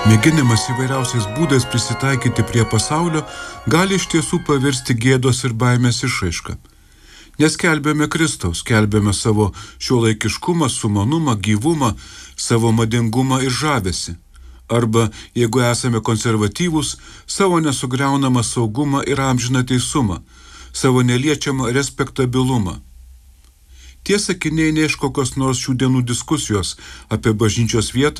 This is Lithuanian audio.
Mėginimas įvairiausiais būdais prisitaikyti prie pasaulio gali iš tiesų pavirsti gėdos ir baimės išraišką. Neskelbėme Kristaus, skelbėme savo šiuolaikiškumą, sumanumą, gyvumą, savo madingumą ir žavesį. Arba, jeigu esame konservatyvūs, savo nesugriaunamą saugumą ir amžiną teisumą, savo neliečiamą respektabilumą. Tie sakiniai ne iš kokios nors šių dienų diskusijos apie bažnyčios vietą